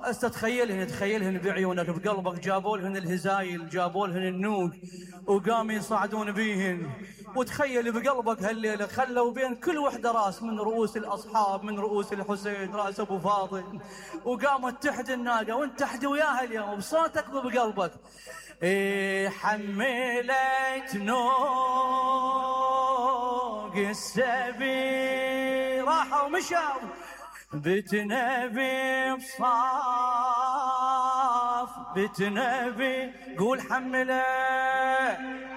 هسه تخيلهن بعيونك بقلبك، جابوا لهن الهزايل، جابوا لهن النوق وقاموا يصعدون بيهن. وتخيل بقلبك هالليله خلوا بين كل وحده راس من رؤوس الاصحاب، من رؤوس الحسين راس ابو فاضل، وقامت تحدي الناقه وانت تحدي وياها اليوم بصوتك وبقلبك. إيه حملت نوق السبي راحوا ومشوا بتنبي بصاف بتنبي، قول حمله